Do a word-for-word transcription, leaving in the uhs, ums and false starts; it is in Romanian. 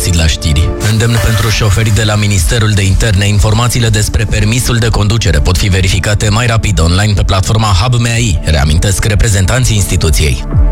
găsit la știri. Îndemn pentru șoferii de la Ministerul de Interne. Informațiile despre permisul de conducere pot fi verificate mai rapid online pe platforma Hub M A I, reamintesc reprezentanții instituției.